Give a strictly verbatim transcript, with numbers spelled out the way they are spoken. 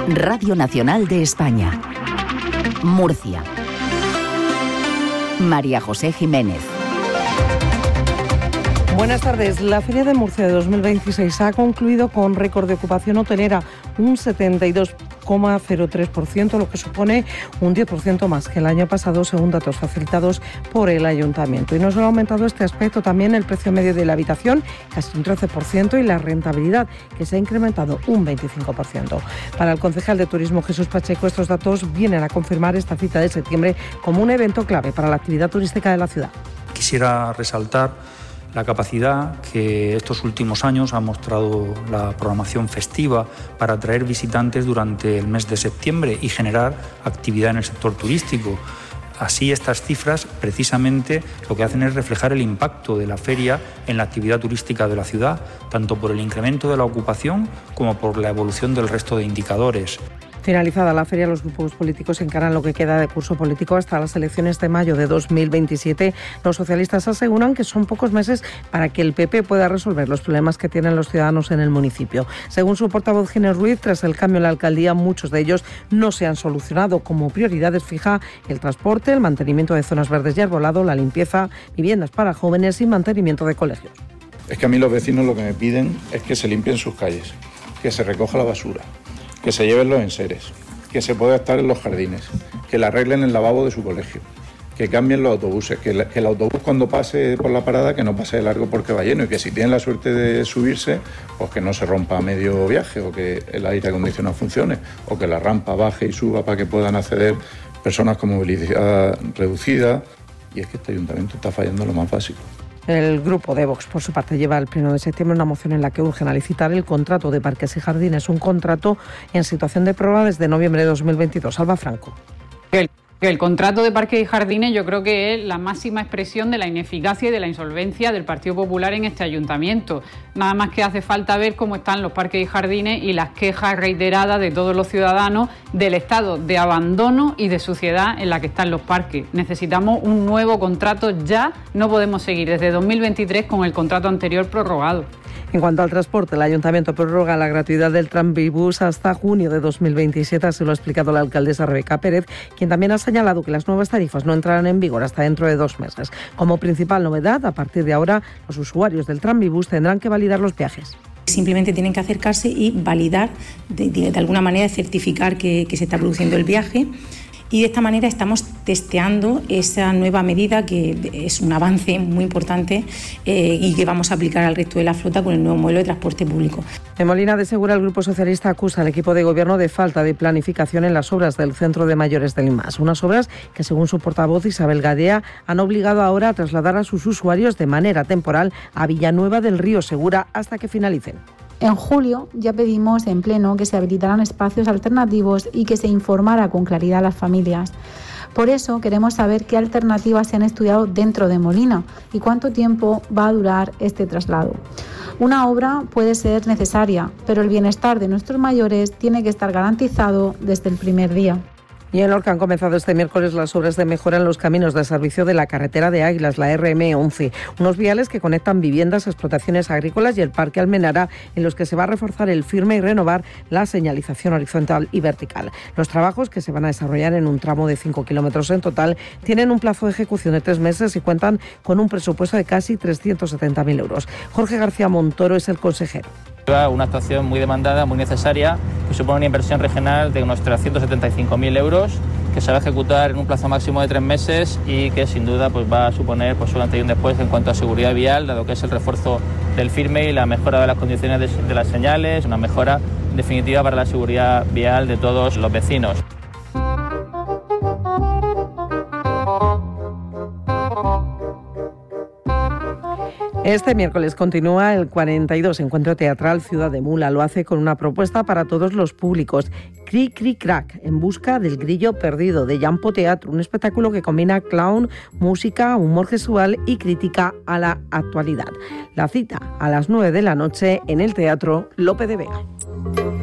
Radio Nacional de España. Murcia. María José Jiménez. Buenas tardes. La Feria de Murcia de dos mil veintiséis ha concluido con récord de ocupación hotelera, un setenta y dos coma cero tres por ciento, lo que supone un diez por ciento más que el año pasado, según datos facilitados por el Ayuntamiento. Y no solo ha aumentado este aspecto, también el precio medio de la habitación, casi un trece por ciento, y la rentabilidad, que se ha incrementado un veinticinco por ciento. Para el concejal de Turismo, Jesús Pacheco, estos datos vienen a confirmar esta cita de septiembre como un evento clave para la actividad turística de la ciudad. Quisiera resaltar la capacidad que estos últimos años ha mostrado la programación festiva para atraer visitantes durante el mes de septiembre y generar actividad en el sector turístico. Así, estas cifras precisamente lo que hacen es reflejar el impacto de la feria en la actividad turística de la ciudad, tanto por el incremento de la ocupación como por la evolución del resto de indicadores. Finalizada la feria, los grupos políticos encaran lo que queda de curso político hasta las elecciones de mayo de dos mil veintisiete. Los socialistas aseguran que son pocos meses para que el P P pueda resolver los problemas que tienen los ciudadanos en el municipio. Según su portavoz Ginés Ruiz, tras el cambio en la alcaldía, muchos de ellos no se han solucionado. Como prioridades fija el transporte, el mantenimiento de zonas verdes y arbolado, la limpieza, viviendas para jóvenes y mantenimiento de colegios. Es que a mí los vecinos lo que me piden es que se limpien sus calles, que se recoja la basura, que se lleven los enseres, que se pueda estar en los jardines, que le arreglen el lavabo de su colegio, que cambien los autobuses, que, la, que el autobús cuando pase por la parada que no pase de largo porque va lleno, y que si tienen la suerte de subirse, pues que no se rompa a medio viaje, o que el aire acondicionado funcione, o que la rampa baje y suba para que puedan acceder personas con movilidad reducida. Y es que este ayuntamiento está fallando lo más básico. El grupo de Vox, por su parte, lleva al pleno de septiembre una moción en la que urgen a licitar el contrato de parques y jardines, un contrato en situación de prórroga desde noviembre de dos mil veintidós. Alba Franco. El, el contrato de parques y jardines yo creo que es la máxima expresión de la ineficacia y de la insolvencia del Partido Popular en este ayuntamiento. Nada más que hace falta ver cómo están los parques y jardines y las quejas reiteradas de todos los ciudadanos del estado de abandono y de suciedad en la que están los parques. Necesitamos un nuevo contrato ya, no podemos seguir desde dos mil veintitrés con el contrato anterior prorrogado. En cuanto al transporte, el Ayuntamiento prorroga la gratuidad del tranvibús hasta junio de dos mil veintisiete, así lo ha explicado la alcaldesa Rebeca Pérez, quien también ha señalado que las nuevas tarifas no entrarán en vigor hasta dentro de dos meses. Como principal novedad, a partir de ahora, los usuarios del tranvibús tendrán que validar los viajes. Simplemente tienen que acercarse y validar, de, de, de alguna manera certificar que, que se está produciendo el viaje. Y de esta manera estamos testeando esa nueva medida que es un avance muy importante eh, y que vamos a aplicar al resto de la flota con el nuevo modelo de transporte público. En Molina de Segura, el Grupo Socialista acusa al equipo de gobierno de falta de planificación en las obras del Centro de Mayores del Imás. Unas obras que, según su portavoz Isabel Gadea, han obligado ahora a trasladar a sus usuarios de manera temporal a Villanueva del Río Segura hasta que finalicen. En julio ya pedimos en pleno que se habilitaran espacios alternativos y que se informara con claridad a las familias. Por eso queremos saber qué alternativas se han estudiado dentro de Molina y cuánto tiempo va a durar este traslado. Una obra puede ser necesaria, pero el bienestar de nuestros mayores tiene que estar garantizado desde el primer día. Y en Lorca han comenzado este miércoles las obras de mejora en los caminos de servicio de la carretera de Águilas, la R M once, unos viales que conectan viviendas, explotaciones agrícolas y el Parque Almenara, en los que se va a reforzar el firme y renovar la señalización horizontal y vertical. Los trabajos, que se van a desarrollar en un tramo de cinco kilómetros en total, tienen un plazo de ejecución de tres meses y cuentan con un presupuesto de casi trescientos setenta mil euros. Jorge García Montoro es el consejero. Una actuación muy demandada, muy necesaria, que supone una inversión regional de unos trescientos setenta y cinco mil euros, que se va a ejecutar en un plazo máximo de tres meses y que sin duda pues, va a suponer pues, un antes y un después en cuanto a seguridad vial, dado que es el refuerzo del firme y la mejora de las condiciones de, de las señales, una mejora definitiva para la seguridad vial de todos los vecinos. Este miércoles continúa el cuarenta y dos Encuentro Teatral Ciudad de Mula. Lo hace con una propuesta para todos los públicos. Cri Cri Crack, en busca del grillo perdido, de Yampo Teatro, un espectáculo que combina clown, música, humor gestual y crítica a la actualidad. La cita a las nueve de la noche en el Teatro Lope de Vega.